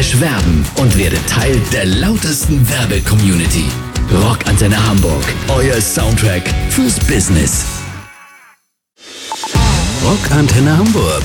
Bewerben und werde Teil der lautesten Werbe-Community. Rockantenne Hamburg, euer Soundtrack fürs Business. Rockantenne Hamburg.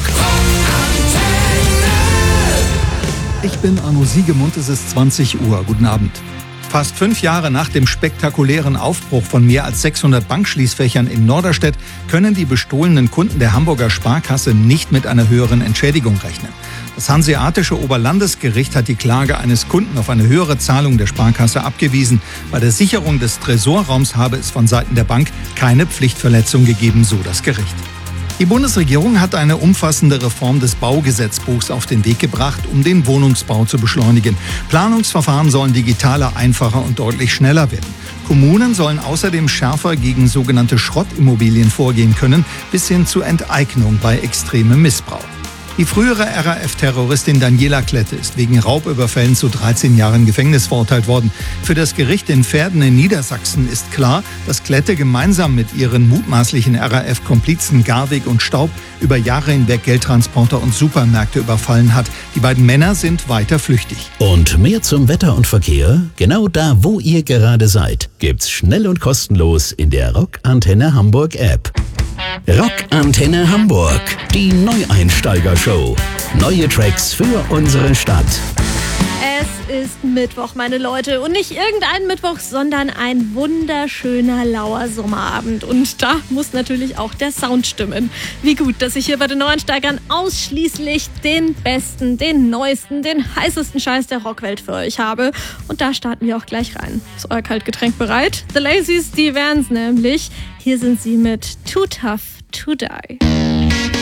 Ich bin Arno Siegemund, es ist 20 Uhr. Guten Abend. Fast 5 Jahre nach dem spektakulären Aufbruch von mehr als 600 Bankschließfächern in Norderstedt können die bestohlenen Kunden der Hamburger Sparkasse nicht mit einer höheren Entschädigung rechnen. Das Hanseatische Oberlandesgericht hat die Klage eines Kunden auf eine höhere Zahlung der Sparkasse abgewiesen. Bei der Sicherung des Tresorraums habe es von Seiten der Bank keine Pflichtverletzung gegeben, so das Gericht. Die Bundesregierung hat eine umfassende Reform des Baugesetzbuchs auf den Weg gebracht, um den Wohnungsbau zu beschleunigen. Planungsverfahren sollen digitaler, einfacher und deutlich schneller werden. Kommunen sollen außerdem schärfer gegen sogenannte Schrottimmobilien vorgehen können, bis hin zu Enteignung bei extremem Missbrauch. Die frühere RAF-Terroristin Daniela Klette ist wegen Raubüberfällen zu 13 Jahren Gefängnis verurteilt worden. Für das Gericht in Verden in Niedersachsen ist klar, dass Klette gemeinsam mit ihren mutmaßlichen RAF-Komplizen Garwig und Staub über Jahre hinweg Geldtransporter und Supermärkte überfallen hat. Die beiden Männer sind weiter flüchtig. Und mehr zum Wetter und Verkehr? Genau da, wo ihr gerade seid, gibt's schnell und kostenlos in der Rockantenne Hamburg App. Rockantenne Hamburg, die Neueinsteiger-Show. Neue Tracks für unsere Stadt. Es ist Mittwoch, meine Leute. Und nicht irgendein Mittwoch, sondern ein wunderschöner, lauer Sommerabend. Und da muss natürlich auch der Sound stimmen. Wie gut, dass ich hier bei den Neueinsteigern ausschließlich den besten, den neuesten, den heißesten Scheiß der Rockwelt für euch habe. Und da starten wir auch gleich rein. Ist euer Kaltgetränk bereit? The Lazies, die wären's nämlich. Hier sind sie mit Too Tough to Die.